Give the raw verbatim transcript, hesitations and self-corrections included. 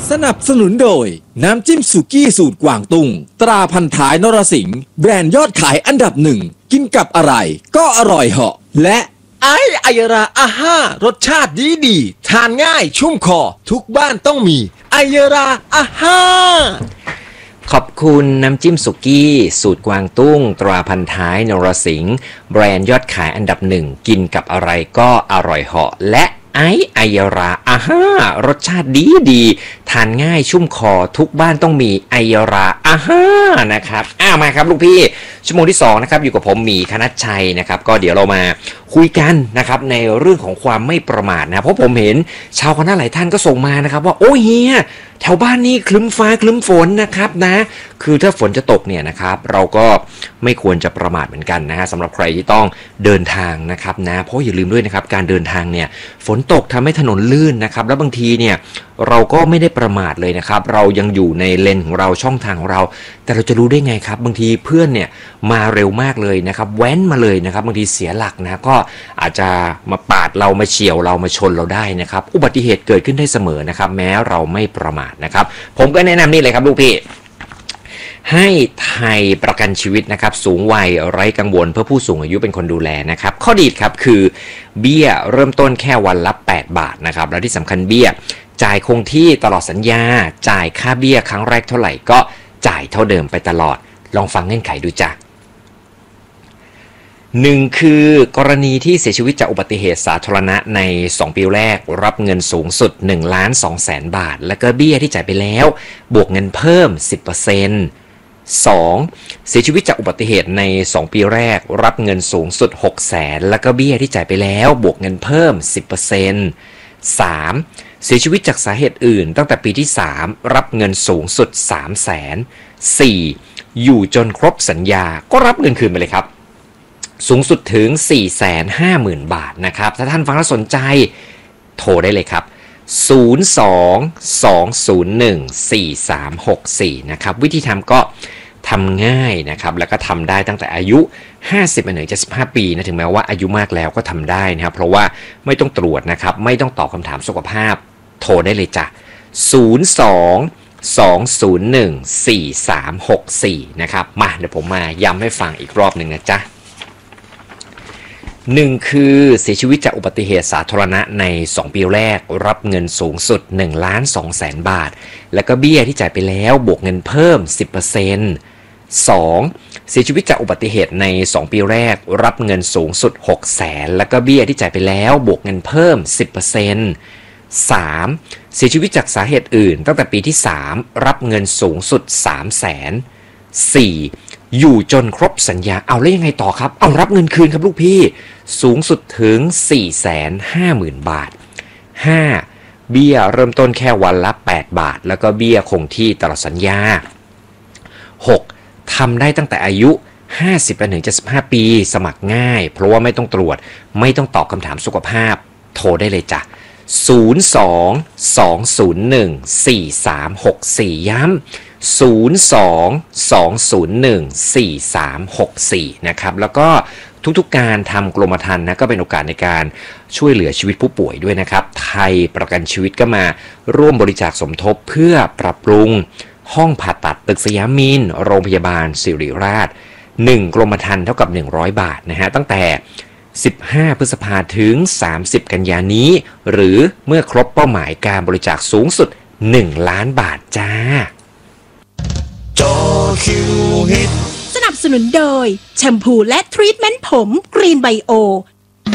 สนับสนุนโดยน้ำจิ้มสุกี้สูตรกวางตุ้งตราพันท้ายนรสิงห์แบรนด์ยอดขายอันดับหนึ่งกินกับอะไรก็อร่อยเหาะและไอไอยราอาห้ารสชาติดีดีทานง่ายชุ่มคอทุกบ้านต้องมีไอยราอาห้าขอบคุณน้ำจิ้มสุกี้สูตรกวางตุ้งตราพันท้ายนรสิงห์แบรนด์ยอดขายอันดับหนึ่งกินกับอะไรก็อร่อยเหาะและไอไอยราอาห้ารสชาติดีดีทานง่ายชุ่มคอทุกบ้านต้องมีไอยราอาห้านะครับอ้าวมาครับลูกพี่ชั่วโมงที่สองนะครับอยู่กับผมหมีคณัชชัยนะครับก็เดี๋ยวเรามาคุยกันนะครับในเรื่องของความไม่ประมาทนะเพราะผมเห็นชาวคณะหลายท่านก็ส่งมานะครับว่าโอ้เฮียแถวบ้านนี้คลึ้มฟ้าคลึ้มฝนนะครับนะคือถ้าฝนจะตกเนี่ยนะครับเราก็ไม่ควรจะประมาทเหมือนกันนะฮะสำหรับใครที่ต้องเดินทางนะครับนะเพราะอย่าลืมด้วยนะครับการเดินทางเนี่ยฝนตกทำให้ถนนลื่นนะครับแล้วบางทีเนี่ยเราก็ไม่ได้ประมาทเลยนะครับเรายังอยู่ในเลนของเราช่องทางของเราแต่เราจะรู้ได้ไงครับบางทีเพื่อนเนี่ยมาเร็วมากเลยนะครับแว้นมาเลยนะครับบางทีเสียหลักนะก็อาจจะมาปาดเรามาเฉี่ยวเรามาชนเราได้นะครับอุบัติเหตุเกิดขึ้นได้เสมอนะครับแม้เราไม่ประมาทนะครับผมก็แนะนำนี่เลยครับลูกพี่ให้ไทยประกันชีวิตนะครับสูงวัยไร้กังวลเพื่อผู้สูงอายุเป็นคนดูแลนะครับข้อดีครับคือเบี้ยเริ่มต้นแค่วันละแปดบาทนะครับและที่สำคัญเบี้ยจ่ายคงที่ตลอดสัญญาจ่ายค่าเบี้ยครั้งแรกเท่าไหร่ก็จ่ายเท่าเดิมไปตลอดลองฟังเงื่อนไขดูจ้ะหนึ่งคือกรณีที่เสียชีวิตจากอุบัติเหตุสาธารณะในสองปีแรกรับเงินสูงสุด หนึ่งล้านสองแสน บาทแล้วก็เบี้ยที่จ่ายไปแล้วบวกเงินเพิ่ม สิบเปอร์เซ็นต์ สองเสียชีวิตจากอุบัติเหตุในสองปีแรกรับเงินสูงสุด หกแสน แล้วก็เบี้ยที่จ่ายไปแล้วบวกเงินเพิ่ม สิบเปอร์เซ็นต์ สามเสียชีวิตจากสาเหตุอื่นตั้งแต่ปีที่สามรับเงินสูงสุด สามแสน สี่ อยู่จนครบสัญญาก็รับเงินคืนไปเลยครับสูงสุดถึง สี่แสนห้าหมื่น บาทนะครับถ้าท่านฟังแล้วสนใจโทรได้เลยครับศูนย์ สอง สอง ศูนย์ หนึ่ง สี่ สาม หก สี่นะครับวิธีทำก็ทำง่ายนะครับแล้วก็ทำได้ตั้งแต่อายุห้าสิบไปถึงเจ็ดสิบห้าปีนะถึงแม้ว่าอายุมากแล้วก็ทำได้นะครับเพราะว่าไม่ต้องตรวจนะครับไม่ต้องตอบคำถามสุขภาพโทรได้เลยจ้ะศูนย์ สอง สอง ศูนย์ หนึ่ง สี่ สาม หก สี่นะครับมาเดี๋ยวผมมาย้ำให้ฟังอีกรอบหนึ่งนะจ๊ะหนึ่งคือเสียชีวิตจากอุบัติเหตุสาธารณะในสองปีแรกรับเงินสูงสุด หนึ่งล้านสองแสน บาทแล้วก็เบี้ยที่จ่ายไปแล้วบวกเงินเพิ่ม สิบเปอร์เซ็นต์ สองเสียชีวิตจากอุบัติเหตุในสองปีแรกรับเงินสูงสุด หกแสนแล้วก็เบี้ยที่จ่ายไปแล้วบวกเงินเพิ่ม สิบเปอร์เซ็นต์ สามเสียชีวิตจากสาเหตุอื่นตั้งแต่ปีที่สามรับเงินสูงสุด สามแสน สี่อยู่จนครบสัญญาเอาแล้วยังไงต่อครับเอารับเงินคืนครับลูกพี่สูงสุดถึง สี่แสนห้าหมื่น บาท ห้าเบี้ยเริ่มต้นแค่วันละแปดบาทแล้วก็เบี้ยคงที่ตลอดสัญญา หกทำได้ตั้งแต่อายุห้าสิบไปถึงเจ็ดสิบห้าปีสมัครง่ายเพราะว่าไม่ต้องตรวจไม่ต้องตอบคำถามสุขภาพโทรได้เลยจ้ะศูนย์ สอง สอง ศูนย์ หนึ่ง สี่ สาม หก สี่ย้ำศูนย์ สอง สอง ศูนย์ หนึ่ง สี่ สาม หก สี่นะครับแล้วก็ทุกๆการทำกรมธรรม์นะก็เป็นโอกาสในการช่วยเหลือชีวิตผู้ป่วยด้วยนะครับไทยประกันชีวิตก็มาร่วมบริจาคสมทบเพื่อปรับปรุงห้องผ่าตัดตึกสยามมินโรงพยาบาลศิริราชหนึ่งกรมธรรม์เท่ากับหนึ่งร้อยบาทนะฮะตั้งแต่สิบห้าพฤษภาถึงสามสิบกันยายนนี้หรือเมื่อครบเป้าหมายการบริจาคสูงสุดหนึ่งล้านบาทจ้าจอคิวฮิตสนับสนุนโดยแชมพูและทรีทเมนต์ผมกรีนไบโอ